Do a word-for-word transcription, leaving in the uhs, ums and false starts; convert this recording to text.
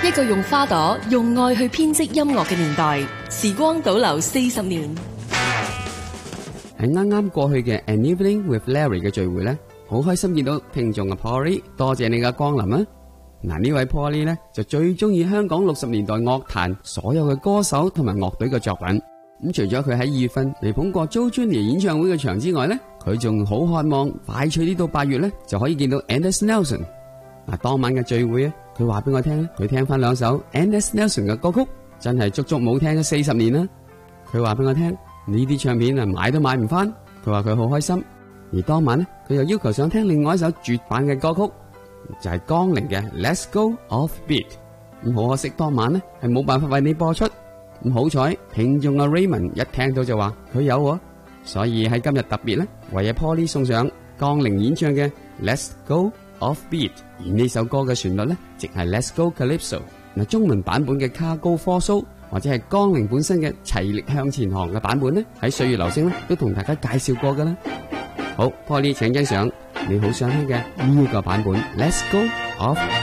一個用花朵、用愛去編織音樂嘅年代，時光倒流四十年。 喺啱啱過去嘅 An Evening with Larry 嘅聚會呢，好開心見到聽眾嘅 Polly， 多謝你嘅光臨啊！嗱，呢位 Polly 呢就最中意香港六十年代樂壇所有嘅歌手同埋樂隊嘅作品。咁除咗佢喺二月份嚟捧過 Joe Junior 演唱會嘅場之外呢，佢仲好渴望快脆啲到八月呢就可以見到 Anders Nelson。嗱，當晚嘅聚會啊，佢話俾我聽，佢聽翻兩首 Anders Nelson 嘅歌曲，真係足足冇聽咗四十年啦。佢話俾我聽，呢啲唱片啊買都買唔翻。佢話佢好開心。而當晚呢，佢又要求想聽另外一首絕版嘅歌曲，就係江玲嘅 Let's Go Off Beat。咁好可惜，當晚呢係冇辦法為你播出。咁好彩，聽眾阿 Raymond 一聽到就話佢有喎，所以喺今日特別呢，為阿 Polly 送上江玲演唱嘅 Let's Go Off Beat。而呢首歌嘅旋律呢，即係 Let's Go Calypso。嗱，中文版本嘅卡高科蘇或者係江玲本身嘅齊力向前行嘅版本呢，喺歲月流星呢都同大家介紹過噶啦。好，Polly 請欣賞你好想聽嘅呢個版本 Let's Go Off